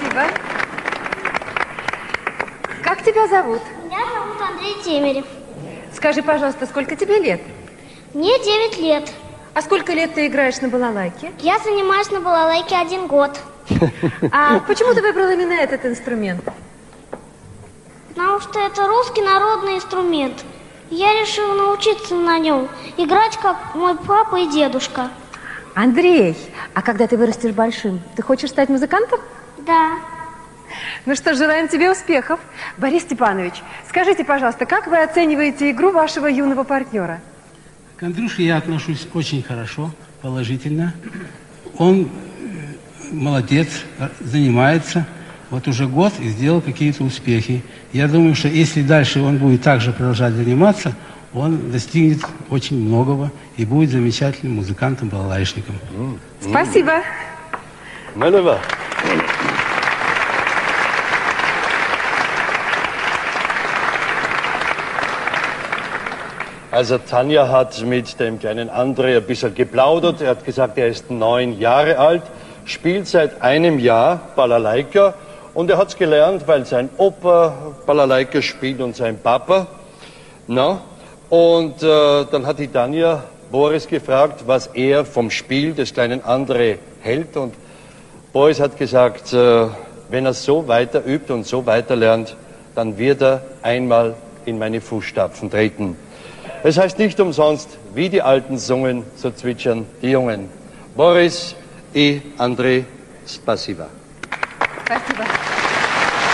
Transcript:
Спасибо. Как тебя зовут? Меня зовут Андрей Темерев. Скажи, пожалуйста, сколько тебе лет? Мне 9 лет. А сколько лет ты играешь на балалайке? Я занимаюсь на балалайке 1 год. А почему ты выбрал именно этот инструмент? Потому что это русский народный инструмент. Я решил научиться на нем играть, как мой папа и дедушка. Андрей, а когда ты вырастешь большим, ты хочешь стать музыкантом? Да. Ну что, желаем тебе успехов. Борис Степанович, скажите, пожалуйста, как вы оцениваете игру вашего юного партнера? К Андрюше я отношусь очень хорошо, положительно. Он молодец, занимается. Вот уже год и сделал какие-то успехи. Я думаю, что если дальше он будет также продолжать заниматься, он достигнет очень многого и будет замечательным музыкантом-балалайшником. Спасибо. Also Tanja hat mit dem kleinen André ein bisschen geplaudert. Er hat gesagt, er ist 9 Jahre alt, spielt seit einem Jahr Balalaika. Und er hat es gelernt, weil sein Opa Balalaika spielt und sein Papa. Na? Und dann hat die Tanja Boris gefragt, was er vom Spiel des kleinen André hält. Und Boris hat gesagt, wenn er so weiter übt und so weiter lernt, dann wird er einmal in meine Fußstapfen treten. Es heißt nicht umsonst, wie die Alten sungen, so zwitschern die Jungen. Boris и Андрей, спасибо. Спасибо.